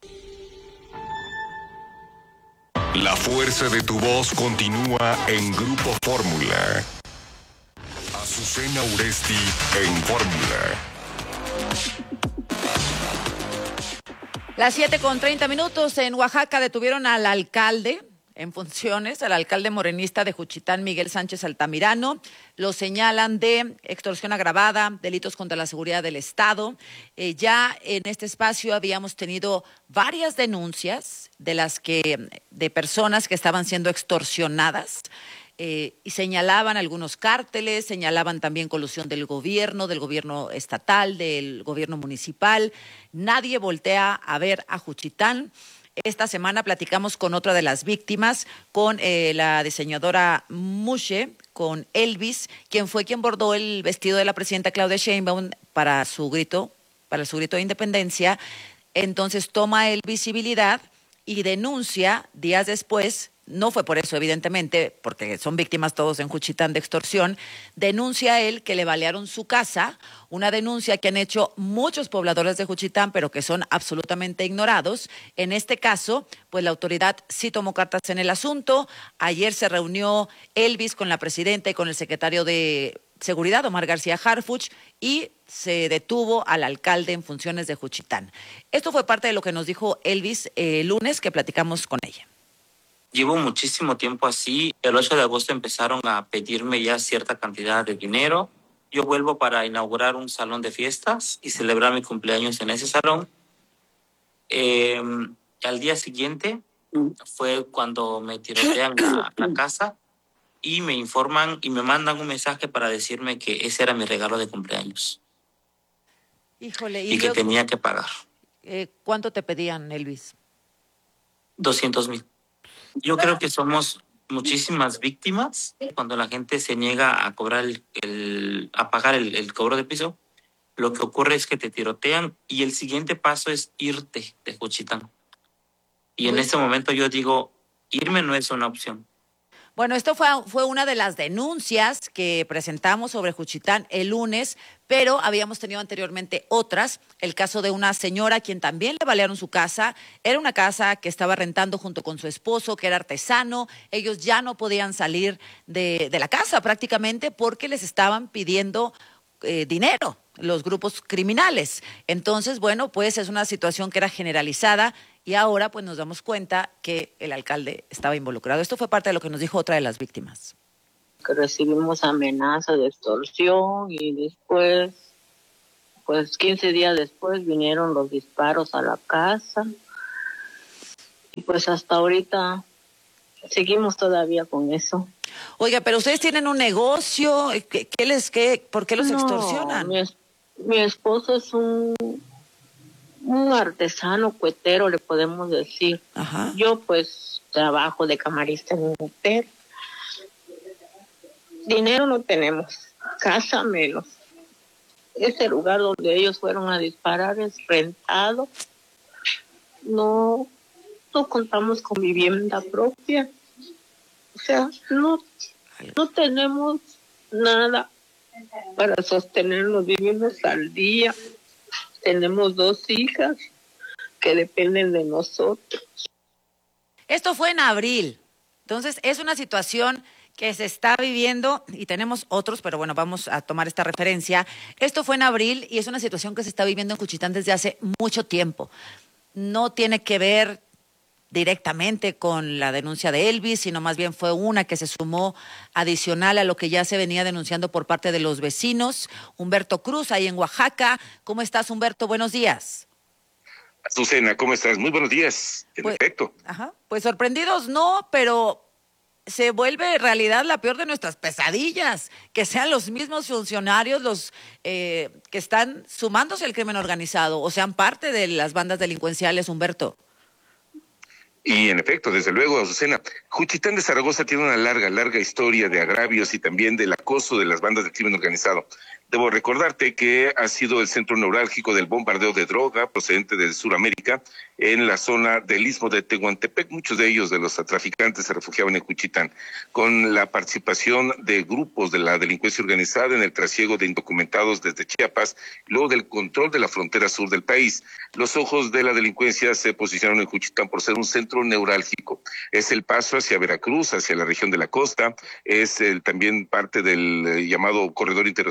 La fuerza de tu voz continúa en Grupo Fórmula. Azucena Uresti en Fórmula. Las siete con treinta minutos en Oaxaca detuvieron al alcalde en funciones, al alcalde morenista de Juchitán, Miguel Sánchez Altamirano. Lo señalan de extorsión agravada, delitos contra la seguridad del Estado. Eh, ya en este espacio habíamos tenido varias denuncias de las que de personas que estaban siendo extorsionadas. Eh, y señalaban algunos cárteles, señalaban también colusión del gobierno, del gobierno estatal, del gobierno municipal. Nadie voltea a ver a Juchitán. Esta semana platicamos con otra de las víctimas, con eh, la diseñadora Mushe, con Elvis, quien fue quien bordó el vestido de la presidenta Claudia Sheinbaum para su grito, para su grito de independencia. Entonces toma él visibilidad y denuncia días después. No fue por eso, evidentemente, porque son víctimas todos en Juchitán de extorsión. Denuncia él que le balearon su casa, una denuncia que han hecho muchos pobladores de Juchitán, pero que son absolutamente ignorados. En este caso, pues la autoridad sí tomó cartas en el asunto. Ayer se reunió Elvis con la presidenta y con el secretario de Seguridad, Omar García Harfuch, y se detuvo al alcalde en funciones de Juchitán. Esto fue parte de lo que nos dijo Elvis el lunes que platicamos con ella. Llevo muchísimo tiempo así. El ocho de agosto empezaron a pedirme ya cierta cantidad de dinero. Yo vuelvo para inaugurar un salón de fiestas y celebrar mi cumpleaños en ese salón. Eh, al día siguiente fue cuando me tirotean la, la casa y me informan y me mandan un mensaje para decirme que ese era mi regalo de cumpleaños. Híjole, y, y que luego, tenía que pagar. Eh, ¿Cuánto te pedían, Elvis? doscientos mil. Yo creo que somos muchísimas víctimas cuando la gente se niega a cobrar el, el a pagar el, el cobro de piso. Lo que ocurre es que te tirotean y el siguiente paso es irte de Juchitán. Y en este momento yo digo, irme no es una opción. Bueno, esto fue, fue una de las denuncias que presentamos sobre Juchitán el lunes, pero habíamos tenido anteriormente otras. El caso de una señora a quien también le balearon su casa. Era una casa que estaba rentando junto con su esposo, que era artesano. Ellos ya no podían salir de, de la casa prácticamente porque les estaban pidiendo eh, dinero los grupos criminales. Entonces, bueno, pues es una situación que era generalizada. Y ahora pues nos damos cuenta que el alcalde estaba involucrado. Esto fue parte de lo que nos dijo otra de las víctimas. Que recibimos amenazas de extorsión y después, pues quince días después vinieron los disparos a la casa. Y pues hasta ahorita seguimos todavía con eso. Oiga, pero ustedes tienen un negocio, ¿qué, qué les, qué, por qué los no, extorsionan? Mi, mi esposo es un... un artesano cuetero, le podemos decir. Ajá. Yo pues trabajo de camarista en un hotel. Dinero no tenemos, casa menos. Ese lugar donde ellos fueron a disparar es rentado. No, no contamos con vivienda propia. O sea, no, no tenemos nada para sostenernos, vivimos al día. Tenemos dos hijas que dependen de nosotros. Esto fue en abril. Entonces, es una situación que se está viviendo y tenemos otros, pero bueno, vamos a tomar esta referencia. Esto fue en abril y es una situación que se está viviendo en Juchitán desde hace mucho tiempo. No tiene que ver directamente con la denuncia de Elvis, sino más bien fue una que se sumó adicional a lo que ya se venía denunciando por parte de los vecinos. Humberto Cruz, ahí en Oaxaca. ¿Cómo estás, Humberto? Buenos días. Azucena, ¿cómo estás? Muy buenos días. En pues, efecto. Ajá. Pues sorprendidos no, pero se vuelve realidad la peor de nuestras pesadillas, que sean los mismos funcionarios los eh, que están sumándose al crimen organizado o sean parte de las bandas delincuenciales, Humberto. Y en efecto, desde luego, Azucena, Juchitán de Zaragoza tiene una larga, larga historia de agravios y también del acoso de las bandas del crimen organizado. Debo recordarte que ha sido el centro neurálgico del bombardeo de droga procedente de Sudamérica en la zona del istmo de Tehuantepec. Muchos de ellos, de los traficantes, se refugiaban en Juchitán, con la participación de grupos de la delincuencia organizada en el trasiego de indocumentados desde Chiapas, luego del control de la frontera sur del país. Los ojos de la delincuencia se posicionaron en Juchitán por ser un centro neurálgico. Es el paso hacia Veracruz, hacia la región de la costa, es el, también parte del eh, llamado corredor interoceánico,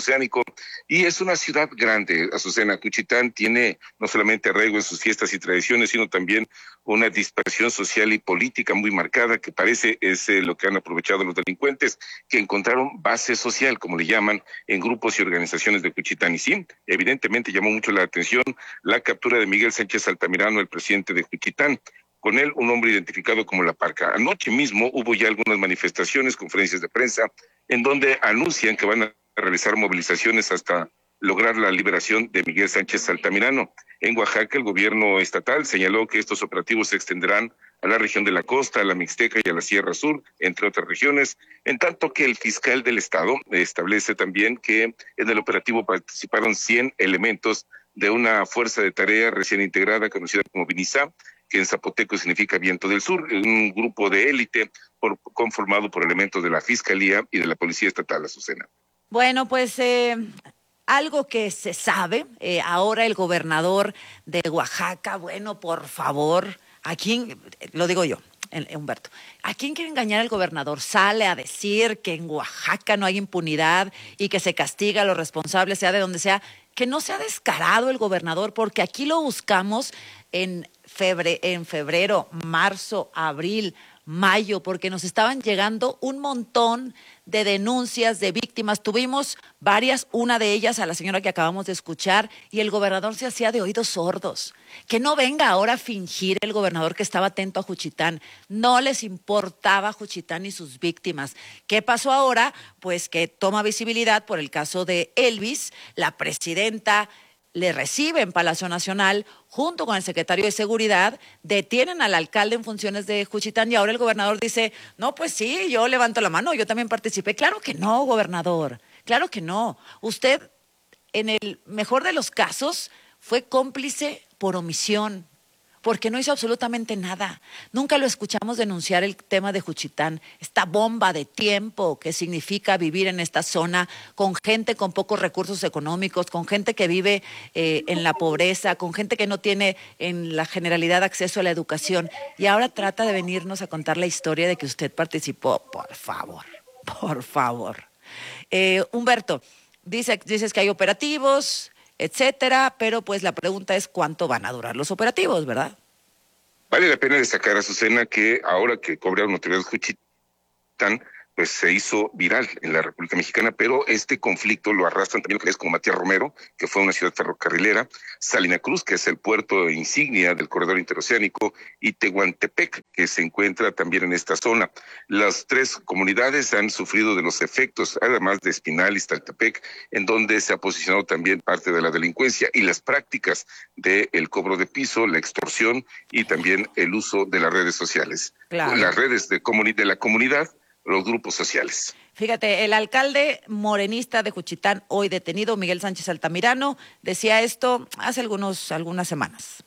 Y es una ciudad grande, Azucena. Juchitán tiene no solamente arraigo en sus fiestas y tradiciones, sino también una dispersión social y política muy marcada, que parece es eh, lo que han aprovechado los delincuentes, que encontraron base social, como le llaman, en grupos y organizaciones de Juchitán. Y sí, evidentemente llamó mucho la atención la captura de Miguel Sánchez Altamirano, el presidente de Juchitán. Con él, un hombre identificado como La Parca. Anoche mismo hubo ya algunas manifestaciones, conferencias de prensa, en donde anuncian que van a realizar movilizaciones hasta lograr la liberación de Miguel Sánchez Altamirano. En Oaxaca, el gobierno estatal señaló que estos operativos se extenderán a la región de la costa, a la Mixteca y a la Sierra Sur, entre otras regiones, en tanto que el fiscal del estado establece también que en el operativo participaron cien elementos de una fuerza de tarea recién integrada conocida como Vinizá, que en zapoteco significa Viento del Sur, un grupo de élite por, conformado por elementos de la Fiscalía y de la Policía Estatal, Azucena. Bueno, pues eh, algo que se sabe, eh, ahora el gobernador de Oaxaca, bueno, por favor, ¿a quién, lo digo yo, Humberto, ¿a quién quiere engañar el gobernador? Sale a decir que en Oaxaca no hay impunidad y que se castiga a los responsables, sea de donde sea, que no sea descarado el gobernador, porque aquí lo buscamos en Febre, en febrero, marzo, abril, mayo, porque nos estaban llegando un montón de denuncias de víctimas. Tuvimos varias, una de ellas a la señora que acabamos de escuchar, y el gobernador se hacía de oídos sordos. Que no venga ahora a fingir el gobernador que estaba atento a Juchitán. No les importaba Juchitán y sus víctimas. ¿Qué pasó ahora? Pues que toma visibilidad por el caso de Elvis, la presidenta le recibe en Palacio Nacional junto con el secretario de Seguridad, detienen al alcalde en funciones de Juchitán y ahora el gobernador dice, no, pues sí, yo levanto la mano, yo también participé. Claro que no, gobernador, claro que no. Usted, en el mejor de los casos, fue cómplice por omisión, porque no hizo absolutamente nada. Nunca lo escuchamos denunciar el tema de Juchitán, esta bomba de tiempo que significa vivir en esta zona con gente con pocos recursos económicos, con gente que vive eh, en la pobreza, con gente que no tiene en la generalidad acceso a la educación. Y ahora trata de venirnos a contar la historia de que usted participó. Por favor, por favor. Eh, Humberto, dice, dices que hay operativos, etcétera, pero pues la pregunta es cuánto van a durar los operativos, ¿verdad? Vale la pena destacar, Azucena, que ahora que cobraron autoridades Juchitán, pues se hizo viral en la República Mexicana, pero este conflicto lo arrastran también localidades como Matías Romero, que fue una ciudad ferrocarrilera, Salina Cruz, que es el puerto insignia del corredor interoceánico, y Tehuantepec, que se encuentra también en esta zona. Las tres comunidades han sufrido de los efectos, además de Espinal y Xtaltepec, en donde se ha posicionado también parte de la delincuencia y las prácticas del cobro de piso, la extorsión y también el uso de las redes sociales. Claro. Las redes de, comuni- de la comunidad, los grupos sociales. Fíjate, el alcalde morenista de Juchitán, hoy detenido, Miguel Sánchez Altamirano, decía esto hace algunos, algunas semanas.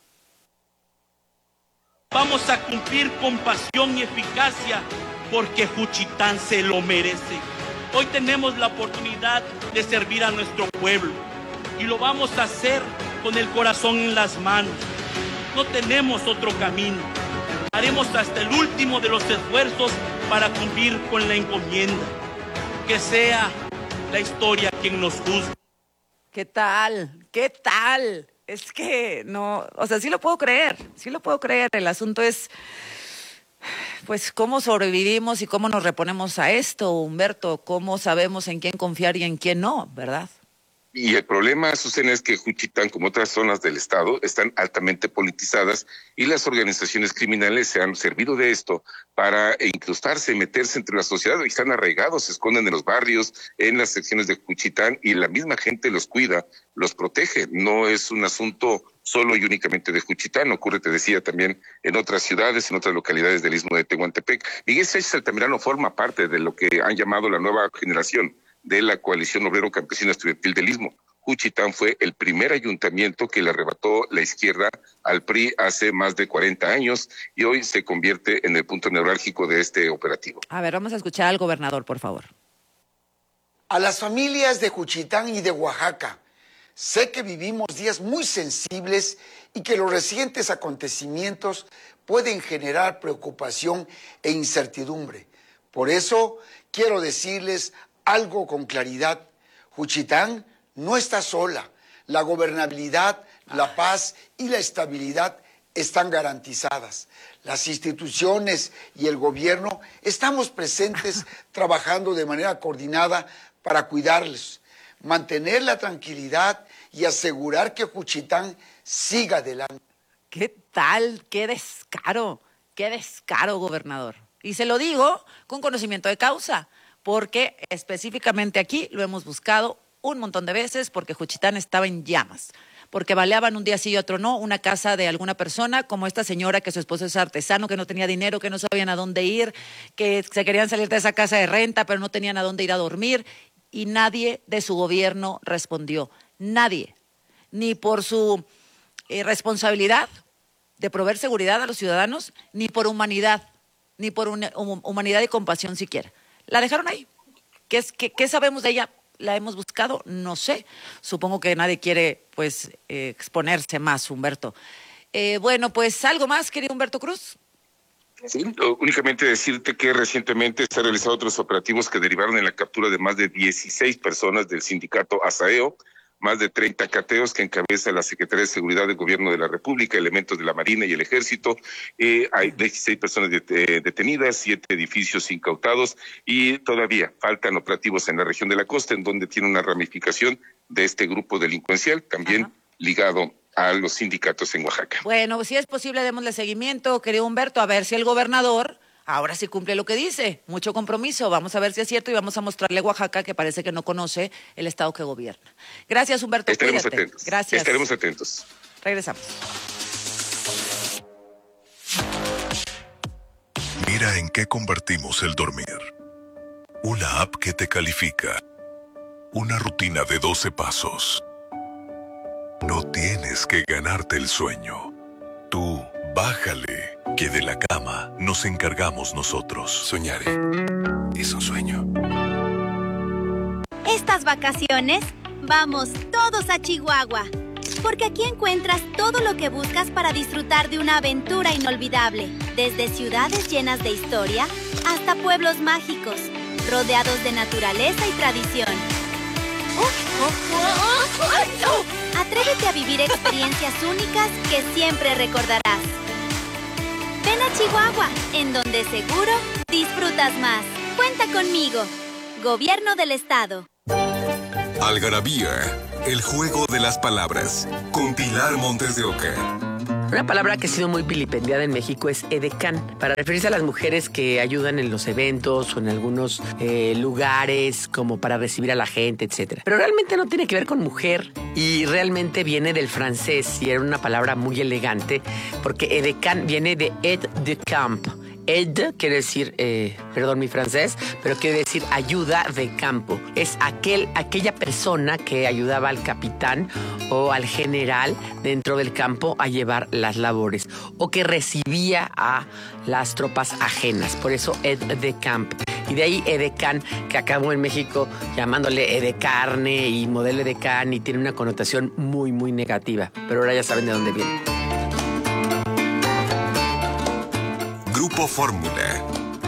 Vamos a cumplir con pasión y eficacia porque Juchitán se lo merece. Hoy tenemos la oportunidad de servir a nuestro pueblo y lo vamos a hacer con el corazón en las manos. No tenemos otro camino. Haremos hasta el último de los esfuerzos para cumplir con la encomienda. Que sea la historia quien nos juzgue. ¿Qué tal? ¿Qué tal? Es que no, o sea, sí lo puedo creer, sí lo puedo creer. El asunto es, pues, cómo sobrevivimos y cómo nos reponemos a esto, Humberto. Cómo sabemos en quién confiar y en quién no, ¿verdad? Y el problema, Azucena, es que Juchitán, como otras zonas del estado, están altamente politizadas y las organizaciones criminales se han servido de esto para incrustarse, meterse entre la sociedad y están arraigados, se esconden en los barrios, en las secciones de Juchitán y la misma gente los cuida, los protege. No es un asunto solo y únicamente de Juchitán, ocurre, te decía, también en otras ciudades, en otras localidades del istmo de Tehuantepec. Miguel Sánchez Altamirano forma parte de lo que han llamado la nueva generación de la Coalición Obrero Campesina Estudiantil del Istmo. Juchitán fue el primer ayuntamiento que le arrebató la izquierda al P R I hace más de cuarenta años y hoy se convierte en el punto neurálgico de este operativo. A ver, vamos a escuchar al gobernador, por favor. A las familias de Juchitán y de Oaxaca, sé que vivimos días muy sensibles y que los recientes acontecimientos pueden generar preocupación e incertidumbre. Por eso quiero decirles algo con claridad. Juchitán no está sola. La gobernabilidad, la paz y la estabilidad están garantizadas. Las instituciones y el gobierno estamos presentes trabajando de manera coordinada para cuidarles, mantener la tranquilidad y asegurar que Juchitán siga adelante. ¿Qué tal? ¡Qué descaro! ¡Qué descaro, gobernador! Y se lo digo con conocimiento de causa, porque específicamente aquí lo hemos buscado un montón de veces, porque Juchitán estaba en llamas, porque baleaban un día sí y otro no una casa de alguna persona, como esta señora que su esposo es artesano, que no tenía dinero, que no sabían a dónde ir, que se querían salir de esa casa de renta, pero no tenían a dónde ir a dormir, y nadie de su gobierno respondió. Nadie. Ni por su eh, responsabilidad de proveer seguridad a los ciudadanos, ni por humanidad, ni por una, hum, humanidad y compasión siquiera. La dejaron ahí. ¿Qué, es, qué, qué sabemos de ella? ¿La hemos buscado? No sé. Supongo que nadie quiere, pues, eh, exponerse más, Humberto. Eh, bueno, pues, ¿algo más, querido Humberto Cruz? Sí, únicamente decirte que recientemente se han realizado otros operativos que derivaron en la captura de más de dieciséis personas del sindicato Asaeo, más de treinta cateos que encabeza la Secretaría de Seguridad del Gobierno de la República, elementos de la Marina y el Ejército. Eh, hay dieciséis personas det eh, detenidas, siete edificios incautados y todavía faltan operativos en la región de la costa, en donde tiene una ramificación de este grupo delincuencial, también Ajá. ligado a los sindicatos en Oaxaca. Bueno, si es posible, démosle seguimiento, querido Humberto, a ver si el gobernador ahora sí cumple lo que dice. Mucho compromiso. Vamos a ver si es cierto y vamos a mostrarle a Oaxaca que parece que no conoce el estado que gobierna. Gracias, Humberto. Estaremos Cuídate. atentos. Gracias. Estaremos atentos. Regresamos. Mira en qué convertimos el dormir. Una app que te califica. Una rutina de doce pasos. No tienes que ganarte el sueño. Tú, bájale, que de la cama nos encargamos nosotros. Soñaré. Es un sueño. Estas vacaciones, vamos todos a Chihuahua. Porque aquí encuentras todo lo que buscas para disfrutar de una aventura inolvidable. Desde ciudades llenas de historia hasta pueblos mágicos, rodeados de naturaleza y tradición. Atrévete a vivir experiencias únicas que siempre recordarás. Ven a Chihuahua, en donde seguro disfrutas más. Cuenta conmigo. Gobierno del Estado. Algarabía, el juego de las palabras, con Pilar Montes de Oca. Una palabra que ha sido muy vilipendiada en México es edecán, para referirse a las mujeres que ayudan en los eventos o en algunos eh, lugares como para recibir a la gente, etcétera. Pero realmente no tiene que ver con mujer y realmente viene del francés y era una palabra muy elegante porque edecán viene de aide de camp. Aide quiere decir, eh, perdón mi francés, pero quiere decir ayuda de campo. Es aquel, aquella persona que ayudaba al capitán o al general dentro del campo a llevar las labores o que recibía a las tropas ajenas. Por eso aide de camp. Y de ahí edecán, que acabó en México llamándole edecarne y modelo edecán y tiene una connotación muy, muy negativa. Pero ahora ya saben de dónde viene. Grupo Fórmula.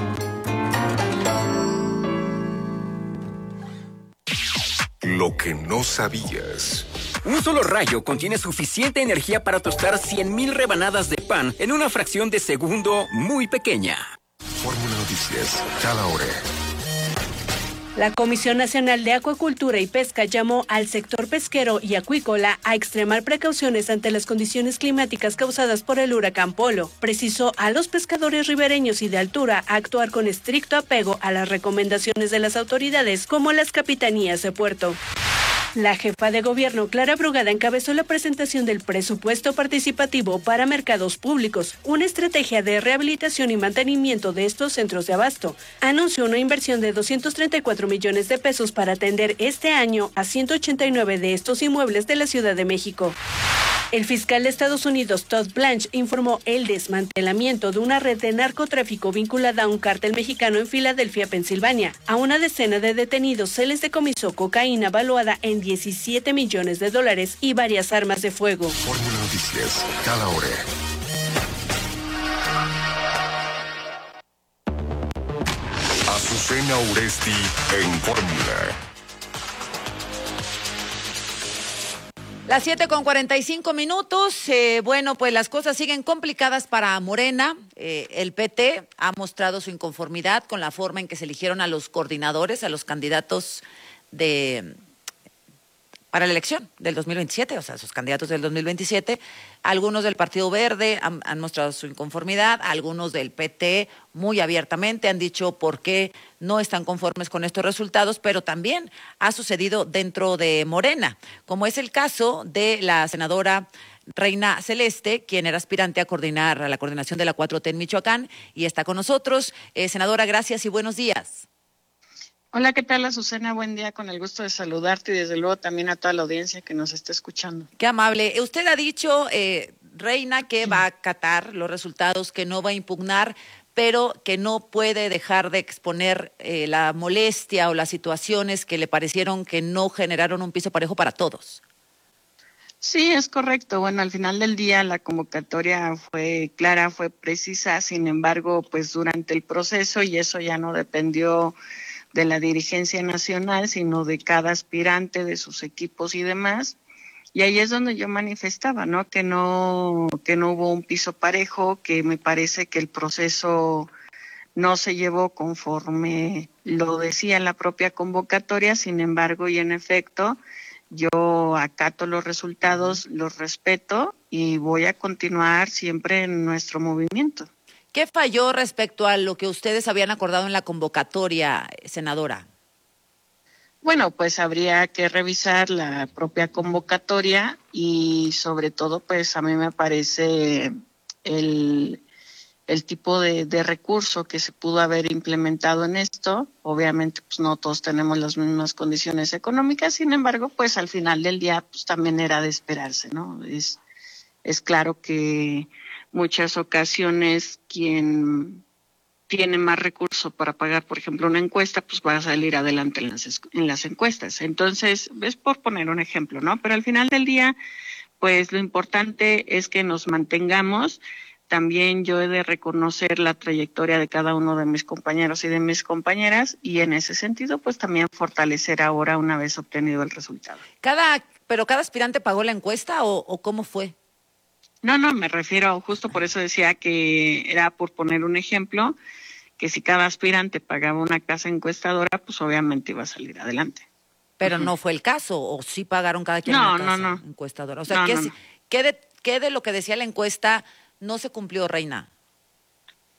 Lo que no sabías. Un solo rayo contiene suficiente energía para tostar cien mil rebanadas de pan en una fracción de segundo muy pequeña. Fórmula Noticias, cada hora. La Comisión Nacional de Acuacultura y Pesca llamó al sector pesquero y acuícola a extremar precauciones ante las condiciones climáticas causadas por el huracán Polo. Precisó a los pescadores ribereños y de altura a actuar con estricto apego a las recomendaciones de las autoridades, como las capitanías de puerto. La jefa de gobierno, Clara Brugada, encabezó la presentación del presupuesto participativo para mercados públicos, una estrategia de rehabilitación y mantenimiento de estos centros de abasto. Anunció una inversión de doscientos treinta y cuatro millones de pesos para atender este año a ciento ochenta y nueve de estos inmuebles de la Ciudad de México. El fiscal de Estados Unidos, Todd Blanche, informó el desmantelamiento de una red de narcotráfico vinculada a un cártel mexicano en Filadelfia, Pensilvania. A una decena de detenidos se les decomisó cocaína valuada en diecisiete millones de dólares y varias armas de fuego. Fórmula Noticias, cada hora. Azucena Uresti en Fórmula. Las siete con cuarenta y cinco minutos. Eh, bueno, pues las cosas siguen complicadas para Morena. Eh, el P T ha mostrado su inconformidad con la forma en que se eligieron a los coordinadores, a los candidatos de para la elección del dos mil veintisiete, o sea, sus candidatos del dos mil veintisiete. Algunos del Partido Verde han, han mostrado su inconformidad, algunos del P T muy abiertamente han dicho por qué no están conformes con estos resultados, pero también ha sucedido dentro de Morena, como es el caso de la senadora Reina Celeste, quien era aspirante a coordinar a la coordinación de la cuatro T en Michoacán y está con nosotros. Eh, senadora, gracias y buenos días. Hola, ¿qué tal, Azucena? Buen día, con el gusto de saludarte y desde luego también a toda la audiencia que nos está escuchando. Qué amable. Usted ha dicho, eh, Reina, que va a acatar los resultados, que no va a impugnar, pero que no puede dejar de exponer eh, la molestia o las situaciones que le parecieron que no generaron un piso parejo para todos. Sí, es correcto. Bueno, al final del día la convocatoria fue clara, fue precisa, sin embargo, pues durante el proceso, y eso ya no dependió de la dirigencia nacional, sino de cada aspirante, de sus equipos y demás. Y ahí es donde yo manifestaba, ¿no? Que no, que no hubo un piso parejo, que me parece que el proceso no se llevó conforme lo decía la propia convocatoria, sin embargo, y en efecto, yo acato los resultados, los respeto y voy a continuar siempre en nuestro movimiento. ¿Qué falló respecto a lo que ustedes habían acordado en la convocatoria, senadora? Bueno, pues habría que revisar la propia convocatoria y sobre todo, pues a mí me parece el, el tipo de, de recurso que se pudo haber implementado en esto. Obviamente, pues no todos tenemos las mismas condiciones económicas, sin embargo, pues al final del día, pues también era de esperarse, ¿no? Es, es claro que muchas ocasiones quien tiene más recursos para pagar, por ejemplo, una encuesta, pues va a salir adelante en las, en las encuestas. Entonces, es por poner un ejemplo, ¿no? Pero al final del día, pues lo importante es que nos mantengamos. También yo he de reconocer la trayectoria de cada uno de mis compañeros y de mis compañeras y en ese sentido, pues también fortalecer ahora una vez obtenido el resultado. Cada, ¿Pero cada aspirante pagó la encuesta o, o cómo fue? No, no, me refiero, justo por eso decía que era por poner un ejemplo, que si cada aspirante pagaba una casa encuestadora, pues obviamente iba a salir adelante. Pero uh-huh. no fue el caso, o sí pagaron cada quien no, una casa no, no. encuestadora. O sea, no, ¿qué, no, si, no. ¿qué, de, ¿qué de lo que decía la encuesta no se cumplió, Reina?